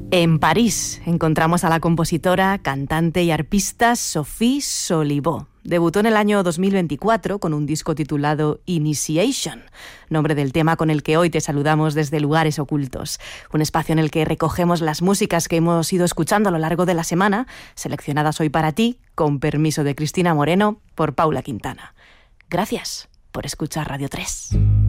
En París encontramos a la compositora, cantante y arpista Sophie Soliveau. Debutó en el año 2024 con un disco titulado Initiation, nombre del tema con el que hoy te saludamos desde Lugares Ocultos, un espacio en el que recogemos las músicas que hemos ido escuchando a lo largo de la semana, seleccionadas hoy para ti, con permiso de Cristina Moreno, por Paula Quintana. Gracias por escuchar Radio 3.